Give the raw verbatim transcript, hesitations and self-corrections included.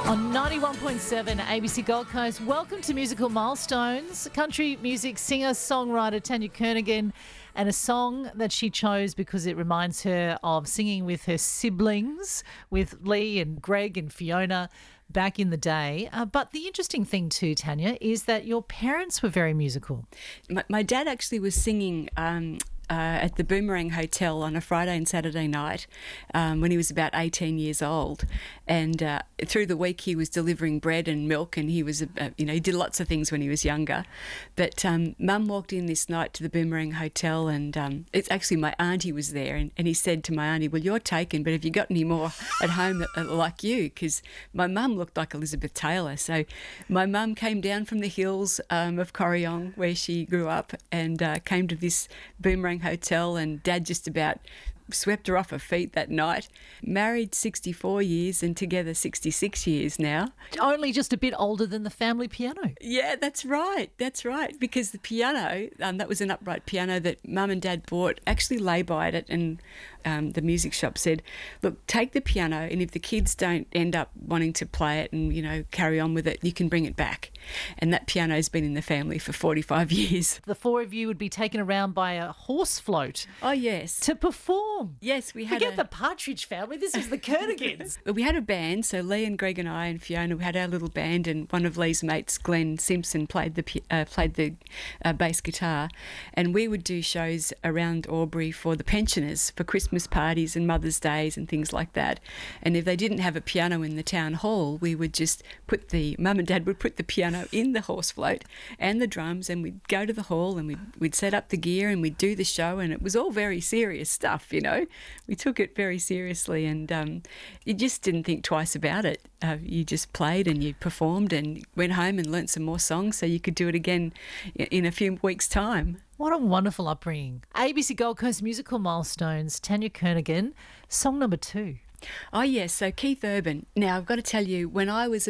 On ninety-one point seven A B C Gold Coast, welcome to Musical Milestones. Country music singer, songwriter Tanya Kernaghan, and a song that she chose because it reminds her of singing with her siblings, with Lee and Greg and Fiona back in the day. Uh, but the interesting thing too, Tanya, is that your parents were very musical. My, my dad actually was singing um, uh, at the Boomerang Hotel on a Friday and Saturday night um, when he was about eighteen years old. And uh, through the week he was delivering bread and milk, and he was, uh, you know, he did lots of things when he was younger. But um, Mum walked in this night to the Boomerang Hotel, and um, it's actually my auntie was there, and, and he said to my auntie, "Well, you're taken, but have you got any more at home that are like you?" Because my mum looked like Elizabeth Taylor. So my mum came down from the hills um, of Corryong, where she grew up, and uh, came to this Boomerang Hotel, and Dad just about swept her off her feet that night. Married sixty-four years and together sixty-six years now. Only just a bit older than the family piano. Yeah, that's right. That's right. Because the piano, um, that was an upright piano that Mum and Dad bought, actually lay-byed it, and um, the music shop said, "Look, take the piano, and if the kids don't end up wanting to play it and, you know, carry on with it, you can bring it back." And that piano's been in the family for forty-five years. The four of you would be taken around by a horse float. Oh, yes. To perform. Yes, we had Forget a... the Partridge Family, this was the Kernagans. We had a band, so Lee and Greg and I and Fiona, we had our little band, and one of Lee's mates, Glenn Simpson, played the uh, played the uh, bass guitar, and we would do shows around Albury for the pensioners, for Christmas parties and Mother's Days and things like that. And if they didn't have a piano in the town hall, we would just put the, Mum and Dad would put the piano in the horse float and the drums, and we'd go to the hall and we'd, we'd set up the gear and we'd do the show, and it was all very serious stuff, you know. We took it very seriously, and um, you just didn't think twice about it. Uh, you just played and you performed and went home and learnt some more songs so you could do it again in a few weeks' time. What a wonderful upbringing. A B C Gold Coast Musical Milestones, Tanya Kernaghan, song number two. Oh, yes, so Keith Urban. Now, I've got to tell you, when I was